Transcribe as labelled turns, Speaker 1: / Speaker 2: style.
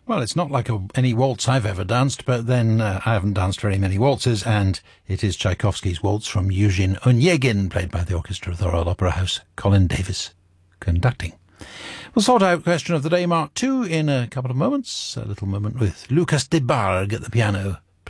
Speaker 1: Well, it's not like any waltz I've ever danced, but then I haven't danced very many waltzes, and it is Tchaikovsky's waltz from Eugene Onegin, played by the orchestra of the Royal Opera House, Colin Davis conducting. We'll sort out Question of the Day Mark II in a couple of moments. A little moment with Lucas Debargue at the piano.